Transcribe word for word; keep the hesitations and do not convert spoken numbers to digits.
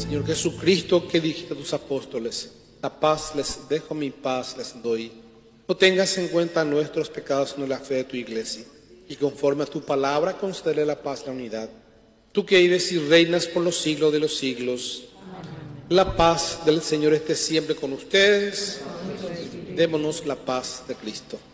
Señor Jesucristo, que dijiste a tus apóstoles: la paz les dejo, mi paz les doy. No tengas en cuenta nuestros pecados, sino la fe de tu iglesia, y conforme a tu palabra concédele la paz y la unidad. Tú que vives y reinas por los siglos de los siglos. La paz del Señor esté siempre con ustedes. Démonos la paz de Cristo.